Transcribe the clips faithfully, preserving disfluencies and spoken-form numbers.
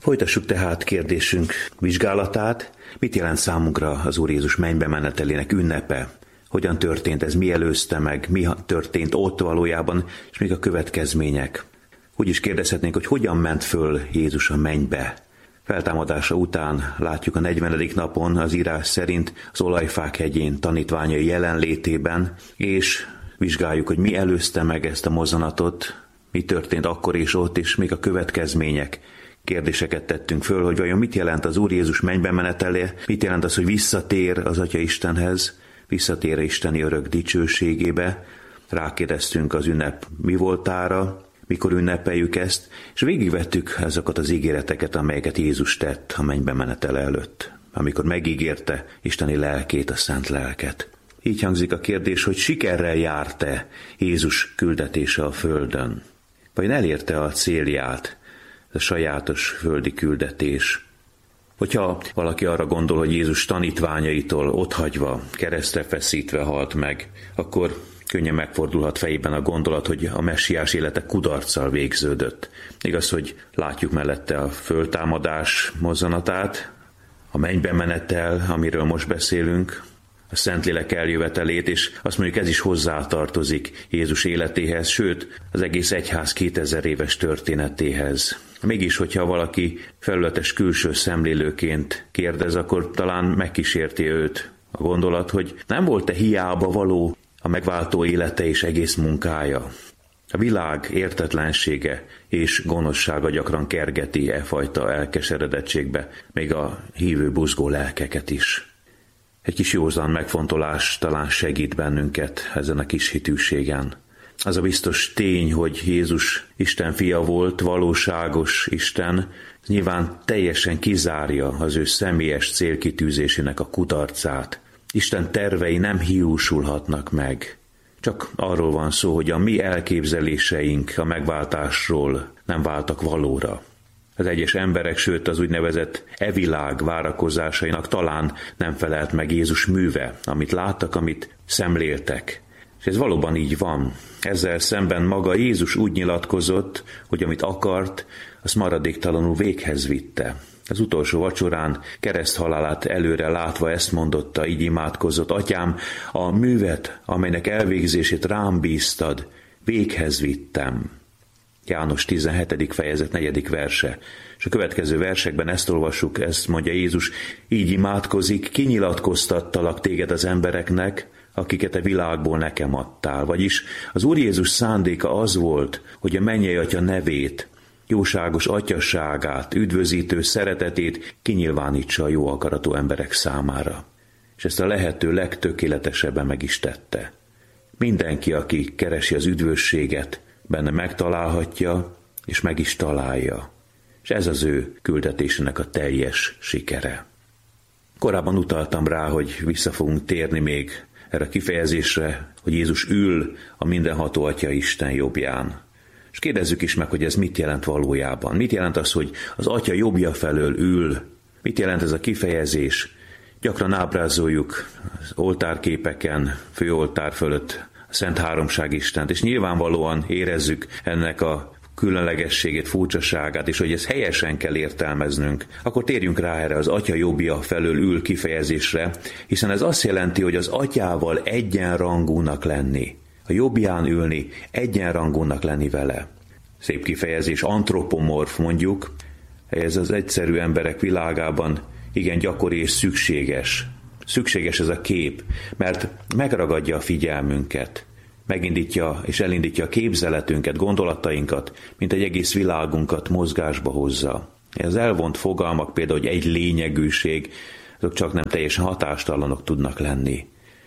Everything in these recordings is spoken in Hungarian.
Folytassuk tehát kérdésünk vizsgálatát. Mit jelent számunkra az Úr Jézus mennybe menetelének ünnepe? Hogyan történt ez, mi előzte meg, mi történt ott valójában, és még a következmények? Úgy is kérdezhetnénk, hogy hogyan ment föl Jézus a mennybe? Feltámadása után látjuk a negyvenedik napon az írás szerint az Olajfák hegyén tanítványai jelenlétében, és vizsgáljuk, hogy mi előzte meg ezt a mozzanatot, mi történt akkor és ott, és még a következmények. Kérdéseket tettünk föl, hogy vajon mit jelent az Úr Jézus mennybe menetele, mit jelent az, hogy visszatér az Atya Istenhez, visszatér a isteni örök dicsőségébe. Rákérdeztünk az ünnep mi voltára, mikor ünnepeljük ezt, és végigvettük azokat az ígéreteket, amelyeket Jézus tett a mennybe menetele előtt, amikor megígérte isteni lelkét, a szent lelket. Így hangzik a kérdés, hogy sikerrel járt-e Jézus küldetése a földön? Vagy elérte a célját, a sajátos földi küldetés? Hogyha valaki arra gondol, hogy Jézus tanítványaitól otthagyva, keresztre feszítve halt meg, akkor könnyen megfordulhat fejében a gondolat, hogy a messiás élete kudarccal végződött. Igaz, hogy látjuk mellette a föltámadás mozzanatát, a mennybe menetel, amiről most beszélünk, a Szentlélek eljövetelét, és azt mondjuk ez is hozzátartozik Jézus életéhez, sőt, az egész egyház kétezer éves történetéhez. Mégis, hogyha valaki felületes külső szemlélőként kérdez, akkor talán megkísérti őt a gondolat, hogy nem volt-e hiába való a megváltó élete és egész munkája. A világ értetlensége és gonoszsága gyakran kergeti e fajta elkeseredettségbe, még a hívő buzgó lelkeket is. Egy kis józan megfontolás talán segít bennünket ezen a kis hitűségen. Az a biztos tény, hogy Jézus Isten fia volt, valóságos Isten, nyilván teljesen kizárja az ő személyes célkitűzésének a kudarcát. Isten tervei nem hiúsulhatnak meg. Csak arról van szó, hogy a mi elképzeléseink a megváltásról nem váltak valóra. Az egyes emberek, sőt az úgynevezett evilág várakozásainak talán nem felelt meg Jézus műve, amit láttak, amit szemléltek. És ez valóban így van. Ezzel szemben maga Jézus úgy nyilatkozott, hogy amit akart, azt maradéktalanul véghez vitte. Az utolsó vacsorán kereszthalálát előre látva ezt mondotta, így imádkozott: Atyám, a művet, amelynek elvégzését rám bíztad, véghez vittem. János tizenhetedik fejezet negyedik verse. És a következő versekben ezt olvassuk, ezt mondja Jézus: így imádkozik, kinyilatkoztattalak téged az embereknek, akiket a világból nekem adtál. Vagyis az Úr Jézus szándéka az volt, hogy a mennyei Atya nevét, jóságos atyasságát, üdvözítő szeretetét kinyilvánítsa a jó akaratú emberek számára. És ezt a lehető legtökéletesebben meg is tette. Mindenki, aki keresi az üdvösséget, benne megtalálhatja, és meg is találja. És ez az ő küldetésének a teljes sikere. Korábban utaltam rá, hogy vissza fogunk térni még erre a kifejezésre, hogy Jézus ül a mindenható Atya Isten jobbján. És kérdezzük is meg, hogy ez mit jelent valójában. Mit jelent az, hogy az Atya jobbja felől ül? Mit jelent ez a kifejezés? Gyakran ábrázoljuk az oltárképeken, főoltár fölött a Szent Háromság Istent, és nyilvánvalóan érezzük ennek a különlegességét, furcsaságát, és hogy ezt helyesen kell értelmeznünk, akkor térjünk rá erre az Atya jobbja felől ül kifejezésre, hiszen ez azt jelenti, hogy az Atyával egyenrangúnak lenni. A jobbján ülni, egyenrangúnak lenni vele. Szép kifejezés, antropomorf mondjuk, ez az egyszerű emberek világában igen gyakori és szükséges. Szükséges ez a kép, mert megragadja a figyelmünket, megindítja és elindítja a képzeletünket, gondolatainkat, mint egy egész világunkat mozgásba hozza. Ez elvont fogalmak, például, hogy egy lényegűség, azok csak nem teljesen hatástalanok tudnak lenni.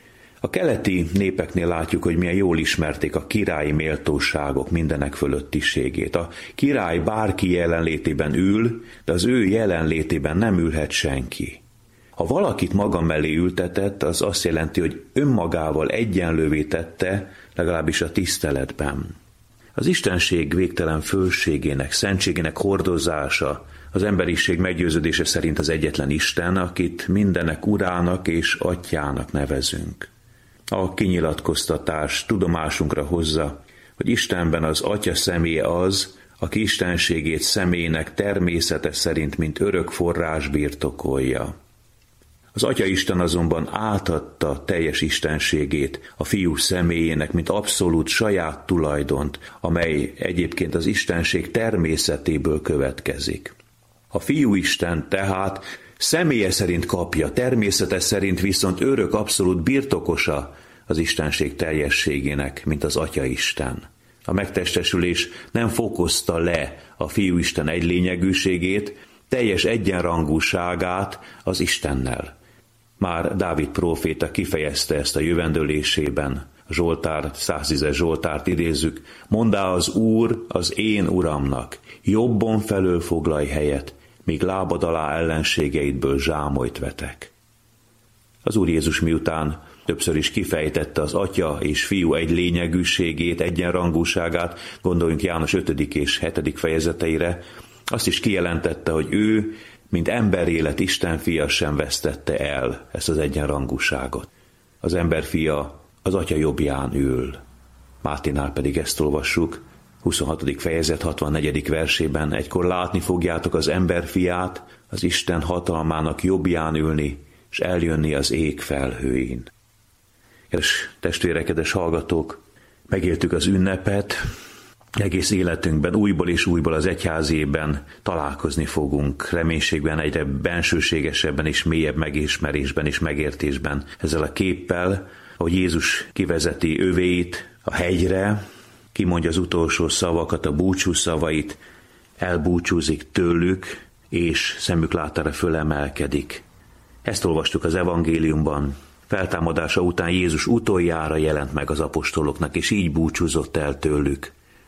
A keleti népeknél látjuk, hogy milyen jól ismerték a királyi méltóságok mindenek fölöttiségét. A király bárki jelenlétében ül, de az ő jelenlétében nem ülhet senki. Ha valakit maga mellé ültetett, az azt jelenti, hogy önmagával egyenlővé tette, legalábbis a tiszteletben. Az istenség végtelen fölségének, szentségének hordozása az emberiség meggyőződése szerint az egyetlen Isten, akit mindenek urának és atyának nevezünk. A kinyilatkoztatás tudomásunkra hozza, hogy Istenben az Atya személye az, aki istenségét személyének természete szerint, mint örök forrás birtokolja. Az Atyaisten azonban átadta teljes istenségét a Fiú személyének, mint abszolút saját tulajdont, amely egyébként az istenség természetéből következik. A Fiú Isten tehát személye szerint kapja, természete szerint viszont örök abszolút birtokosa az istenség teljességének, mint az Atyaisten. A megtestesülés nem fokozta le a Fiúisten egylényegűségét, teljes egyenrangúságát az Istennel. Már Dávid próféta kifejezte ezt a jövendőlésében. A Zsoltár, száztízes Zsoltárt idézzük: monddá az Úr az én Uramnak, jobbon felől foglalj helyet, míg lábad alá ellenségeidből zsámolyt vetek. Az Úr Jézus miután többször is kifejtette az Atya és Fiú egy lényegűségét, egyenrangúságát, gondoljunk János ötödik és hetedik fejezeteire, azt is kijelentette, hogy ő, mint emberélet Istenfia sem vesztette el ezt az egyenrangúságot. Az emberfia az Atya jobbján ül. Máténál pedig ezt olvassuk, huszonhatodik fejezet hatvannegyedik versében: egykor látni fogjátok az emberfiát, az Isten hatalmának jobbján ülni, és eljönni az ég felhőin. Kedves testvérek, kedves hallgatók, megéltük az ünnepet, egész életünkben újból és újból az egyházében találkozni fogunk, reménységben egyre bensőségesebben és mélyebb megismerésben és megértésben ezzel a képpel, ahogy Jézus kivezeti övéit a hegyre, kimondja az utolsó szavakat, a búcsú szavait, elbúcsúzik tőlük, és szemük látára fölemelkedik. Ezt olvastuk az evangéliumban. Feltámadása után Jézus utoljára jelent meg az apostoloknak, és így búcsúzott el tőlük.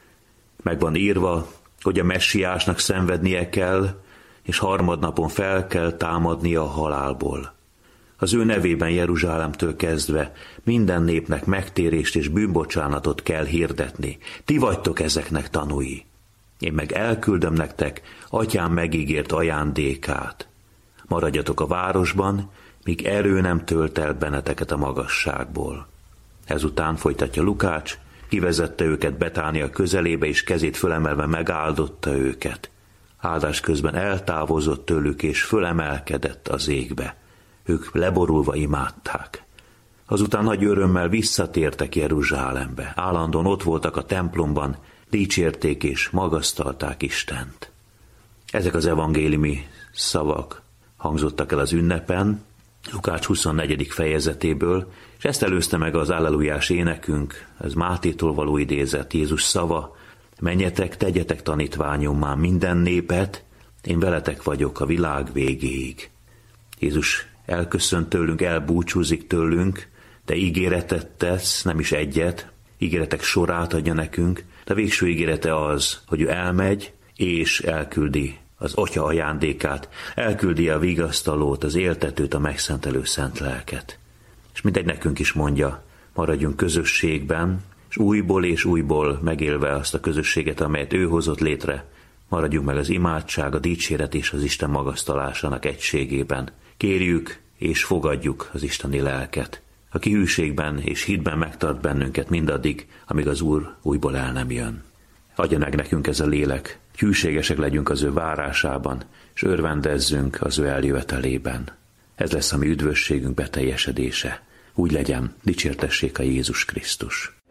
Meg van írva, hogy a messiásnak szenvednie kell, és harmadnapon fel kell támadnia a halálból. Az ő nevében Jeruzsálemtől kezdve minden népnek megtérést és bűnbocsánatot kell hirdetni. Ti vagytok ezeknek tanúi. Én meg elküldöm nektek Atyám megígért ajándékát. Maradjatok a városban, míg erő nem tölt el benneteket a magasságból. Ezután, folytatja Lukács, kivezette őket Betánia közelébe, és kezét fölemelve megáldotta őket. Áldás közben eltávozott tőlük, és fölemelkedett az égbe. Ők leborulva imádták. Azután nagy örömmel visszatértek Jeruzsálembe. Állandóan ott voltak a templomban, dicsérték és magasztalták Istent. Ezek az evangéliumi szavak hangzottak el az ünnepen, Lukács huszonnegyedik fejezetéből, és ezt előzte meg az allelujás énekünk, ez Mátétól való idézet, Jézus szava: menjetek, tegyetek tanítványommá minden népet, én veletek vagyok a világ végéig. Jézus elköszönt tőlünk, elbúcsúzik tőlünk, de ígéretet tesz, nem is egyet, ígéretek sorát adja nekünk, de a végső ígérete az, hogy ő elmegy, és elküldi az Atya ajándékát, elküldi a vigasztalót, az éltetőt, a megszentelő szent lelket. És mindegy nekünk is mondja, maradjunk közösségben, és újból és újból megélve azt a közösséget, amelyet ő hozott létre, maradjunk meg az imádság, a dicséret és az Isten magasztalásának egységében. Kérjük és fogadjuk az isteni lelket, aki hűségben és hitben megtart bennünket mindaddig, amíg az Úr újból el nem jön. Adja meg nekünk ez a lélek, hűségesek legyünk az ő várásában, és örvendezzünk az ő eljövetelében. Ez lesz a mi üdvösségünk beteljesedése. Úgy legyen, dicsértessék a Jézus Krisztus.